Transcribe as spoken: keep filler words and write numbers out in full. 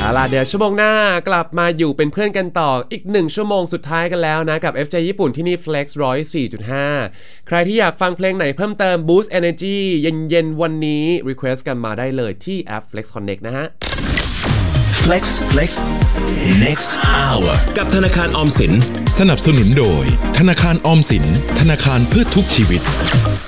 เอาล่ะเดี๋ยวชั่วโมงหน้ากลับมาอยู่เป็นเพื่อนกันต่ออีกหนึ่งชั่วโมงสุดท้ายกันแล้วนะกับ เอฟ เจ ญี่ปุ่นที่นี่ Flex หนึ่งร้อยสี่จุดห้า ใครที่อยากฟังเพลงไหนเพิ่มเติม Boost Energy เย็นๆวันนี้ Request กันมาได้เลยที่แอป Flex Connect นะฮะ Flex Flex Next Hour กับธนาคารออมสินสนับสนุนโดยธนาคารออมสินธนาคารเพื่อทุกชีวิต